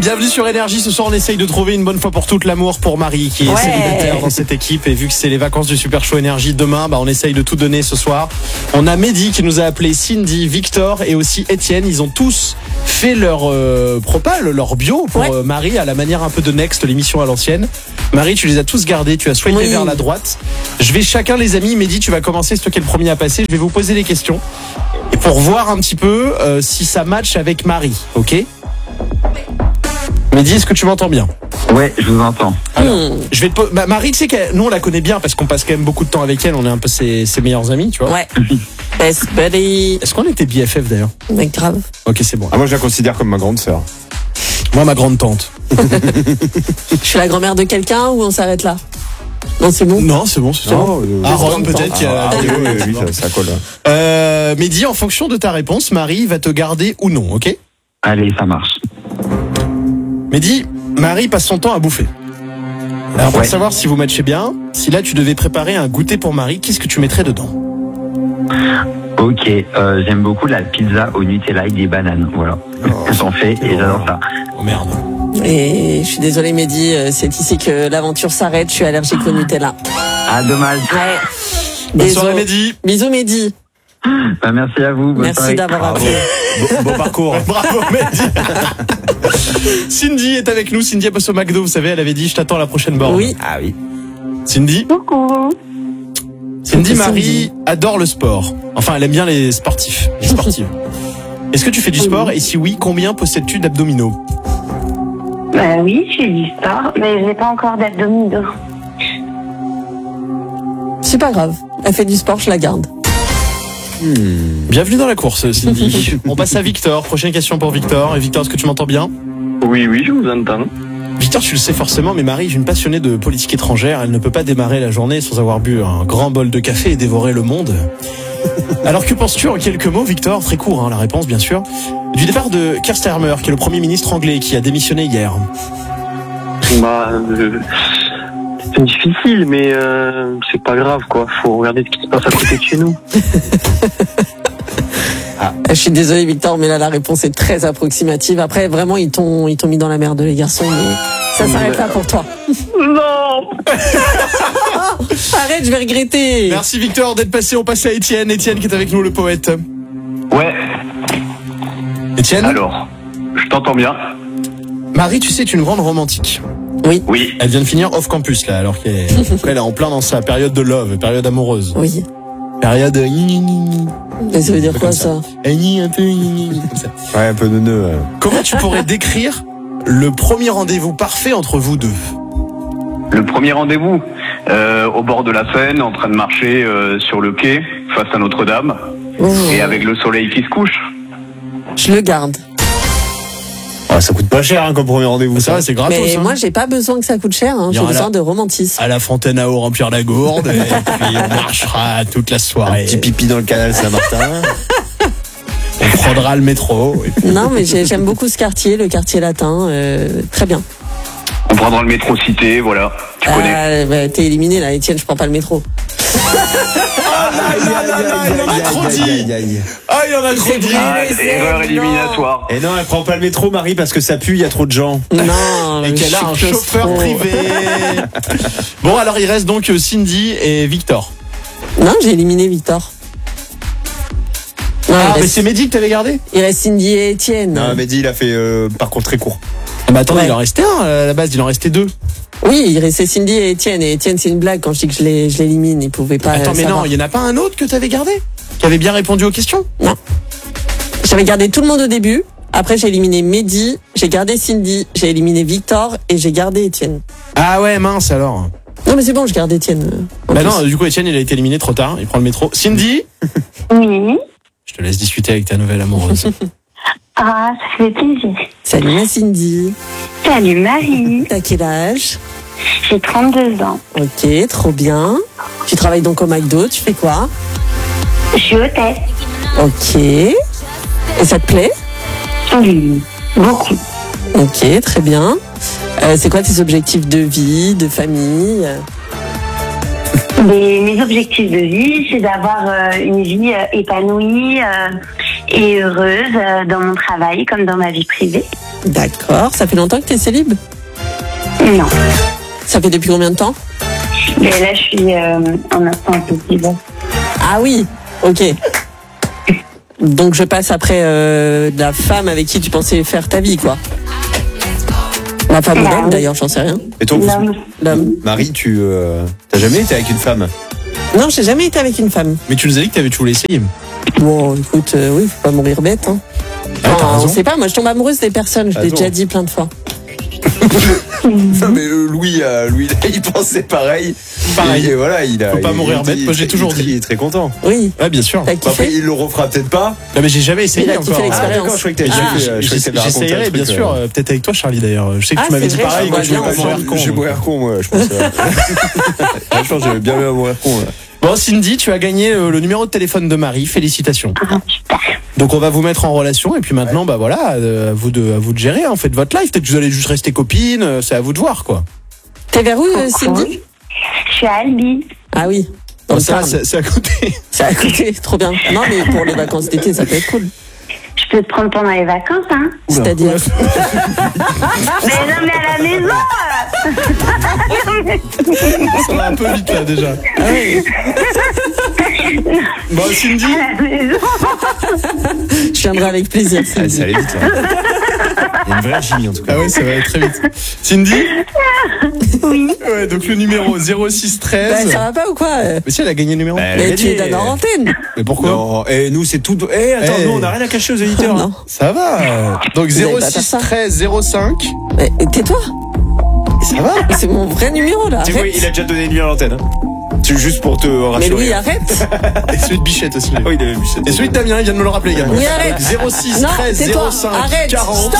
bienvenue sur Énergie. Ce soir, on essaye de trouver une bonne fois pour toutes l'amour pour Marie, qui est célibataire dans cette équipe. Et vu que c'est les vacances du Super Show Énergie demain, on essaye de tout donner ce soir. On a Mehdi qui nous a appelé, Cindy, Victor et aussi Étienne. Ils ont tous fait leur propal, leur bio pour Marie, à la manière un peu de Next, l'émission à l'ancienne. Marie, tu les as tous gardés, tu as swipé vers la droite. Je vais chacun, les amis. Mehdi, tu vas commencer, c'est toi qui es le premier à passer. Je vais vous poser des questions. Et pour voir un petit peu si ça match avec Marie, ok ? Mehdi, est-ce que tu m'entends bien ? Ouais, je vous entends. Alors, je vais te Marie, tu sais que nous on la connaît bien parce qu'on passe quand même beaucoup de temps avec elle, on est un peu ses meilleurs amis, tu vois. Ouais. Best buddy. Est-ce qu'on était BFF d'ailleurs ? Mais grave. Ok, c'est bon. Moi je la considère comme ma grande sœur. Moi, ma grande tante. Je suis la grand-mère de quelqu'un ou on s'arrête là ? Non, c'est bon. Non, c'est bon, c'est bon. Ron, peut-être. Oui, ça colle. Mehdi, en fonction de ta réponse, Marie va te garder ou non, ok ? Allez, ça marche. Mehdi, Marie passe son temps à bouffer. Alors pour savoir si vous matchez bien, si là tu devais préparer un goûter pour Marie, qu'est-ce que tu mettrais dedans ? Ok, j'aime beaucoup la pizza au Nutella et des bananes, voilà. J'en fais et j'adore ça. Oh merde. Et je suis désolée Mehdi, c'est ici que l'aventure s'arrête, je suis allergique au Nutella. Ah, dommage. Ouais. Bonne soirée Mehdi. Bisous Mehdi. Bah, merci à vous. Merci d'avoir appelé. Bon parcours. Bravo Mehdi. Cindy est avec nous. Cindy a bossé au McDo, vous savez, elle avait dit je t'attends à la prochaine borne. Oui. Ah oui. Cindy. Coucou. Cindy, Marie adore le sport. Enfin, elle aime bien les sportifs, les sportives. Est-ce que tu fais du sport ? Et si oui, combien possèdes-tu d'abdominaux ? Oui, je fais du sport, mais je n'ai pas encore d'abdominaux. C'est pas grave. Elle fait du sport, je la garde. Bienvenue dans la course, Cindy. On passe à Victor. Prochaine question pour Victor. Et Victor, est-ce que tu m'entends bien ? Oui, je vous entends. Victor, tu le sais forcément, mais Marie est une passionnée de politique étrangère. Elle ne peut pas démarrer la journée sans avoir bu un grand bol de café et dévorer le monde. Alors que penses-tu en quelques mots, Victor, très court la réponse bien sûr, du départ de Keir Starmer, qui est le Premier ministre anglais, qui a démissionné hier ? C'est difficile, mais c'est pas grave, quoi. Faut regarder ce qui se passe à côté de chez nous. Je suis désolée Victor, mais là la réponse est très approximative. Après vraiment ils t'ont mis dans la merde les garçons, mais ça s'arrête là pour toi. Non. Arrête, je vais regretter. Merci Victor d'être passé. On passe à Étienne. Étienne qui est avec nous, le poète. Ouais. Étienne ? Alors, je t'entends bien. Marie, tu sais, est une grande romantique. Oui. Elle vient de finir off campus là, alors qu'elle est en plein dans sa période de love, période amoureuse. Oui. Période. Mais ça veut dire quoi ça ? Un peu. Comme ça. Ouais, un peu de nœud. Comment tu pourrais décrire le premier rendez-vous parfait entre vous deux ? Le premier rendez-vous au bord de la Seine, en train de marcher sur le quai, face à Notre-Dame, et avec le soleil qui se couche. Je le garde. Ah, ça coûte pas cher comme premier rendez-vous. Ça, c'est gratos. Mais moi, j'ai pas besoin que ça coûte cher. J'ai besoin de romantisme. À la fontaine à eau, remplir la gourde, et puis on marchera toute la soirée. Petit pipi dans le canal Saint-Martin. On prendra le métro. Et puis... Non, mais j'aime beaucoup ce quartier, le quartier latin. Très bien. On prendra le métro Cité, voilà. Tu connais. T'es éliminé là, Étienne, je prends pas le métro. Il en a trop dit. Il en a trop dit. Erreur éliminatoire. Et non, elle prend pas le métro, Marie, parce que ça pue, il y a trop de gens. Non. Et qu'elle a un chauffeur privé. Bon, alors il reste donc Cindy et Victor. Non, j'ai éliminé Victor. Non, mais c'est Mehdi que t'avais gardé ? Il reste Cindy et Étienne. Non, Mehdi, il a fait parcours très court. Bah attendez, il en restait un à la base, il en restait deux. Oui, il restait Cindy et Étienne. Et Étienne, c'est une blague quand je dis que je l'élimine. Il pouvait pas. Attends, mais savoir. non, il y en a pas un autre que t'avais gardé ? Qui avait bien répondu aux questions ? Non. J'avais gardé tout le monde au début. Après, j'ai éliminé Mehdi, j'ai gardé Cindy, j'ai éliminé Victor et j'ai gardé Étienne. Ah ouais, mince alors. Non, mais c'est bon, je garde Étienne. Bah non, du coup, Étienne, il a été éliminé trop tard. Il prend le métro. Cindy ? Oui. Je te laisse discuter avec ta nouvelle amoureuse. Ah, ça fait plaisir. Salut ma Cindy. Salut Marie. T'as quel âge ? J'ai 32 ans. Ok, trop bien. Tu travailles donc au McDo, tu fais quoi ? Je suis hôtesse. Ok. Et ça te plaît ? Oui, beaucoup. Ok, très bien. C'est quoi tes objectifs de vie, de famille ? Mes objectifs de vie, c'est d'avoir une vie épanouie et heureuse dans mon travail comme dans ma vie privée. D'accord. Ça fait longtemps que t'es célib? Non. Ça fait depuis combien de temps? Mais là, je suis en instant positive. Ah oui, ok. Donc je passe après la femme avec qui tu pensais faire ta vie, quoi. La femme ou Bah, l'homme, oui. d'ailleurs, j'en sais rien. Et toi, L'homme. L'homme. Marie, tu t'as jamais été avec une femme? Non, j'ai jamais été avec une femme. Mais tu nous as dit que tu voulais essayer. Bon, écoute, oui, faut pas mourir bête. Hein. Ah, t'as on raison. sait pas, moi je tombe amoureuse des personnes, je l'ai Attends. déjà dit plein de fois. Non mais Louis, il pensait pareil. Pareil. Et voilà, il a. Faut pas mourir bête, moi, j'ai toujours dit. Il est très content. Oui, Ouais, bien sûr. t'as Après, kiffé? il le refera peut-être pas. Non, mais j'ai jamais essayé Il a kiffé encore. l'expérience. Ah, d'accord, je croyais que t'avais Ah. kiffé, je croyais que t'avais raconté un J'essayerai, truc, bien sûr. Peut-être avec toi, Charlie, d'ailleurs. Je sais que Ah, tu m'avais c'est dit vrai, pareil. je Moi, vois je vais bien, pas on mourir con. Je vais mourir con, moi, je pense. Franchement, j'avais bien à mourir con. Là. Bon, Cindy, tu as gagné le numéro de téléphone de Marie. Félicitations. Ah, super. Donc, on va vous mettre en relation. Et puis maintenant, bah voilà, à vous de gérer. En fait, votre life. Peut-être que vous allez juste rester copines. C'est à vous de voir, quoi. T'es vers où, Cindy? Je suis à Albi. Ah oui, dans Bon, le ça, Tarn. c'est à côté. C'est à côté, trop bien. Non, mais pour les vacances d'été, ça peut être cool. Je peux te prendre pendant les vacances, hein. C'est-à-dire, Mais non, mais à la maison. Ça va un peu vite, là, déjà. ah oui, Bon, Cindy. À la maison. je viendrai avec plaisir, Ah, Cindy. ça allait vite. Là. Il y a une vraie alchimie en tout cas. Ah ouais, ça va aller très vite. Cindy. Oui. Ouais, donc le numéro 06 Bah, 13. ça va pas ou quoi? Mais si, elle a gagné le numéro. Bah, elle a Mais tu gagné. es dans antenne. Mais pourquoi? Non, et nous c'est tout. Eh, attends, Eh. nous on n'a rien à cacher aux éditeurs. Non. Ça va. Donc Vous allez pas faire 06 ça. 13 05. Mais tais-toi. Ça va. C'est mon vrai numéro, là. Tu vois, Arrête. il a déjà donné une nuit à l'antenne. Hein. C'est juste pour te rassurer. Mais Louis, arrête. Et celui de Bichette aussi. Ah oui, il avait vu ça. Et celui de Damien, il vient de me le rappeler également. Oui, arrête. 06 Non, 13 tais-toi. 05 Arrête. 40.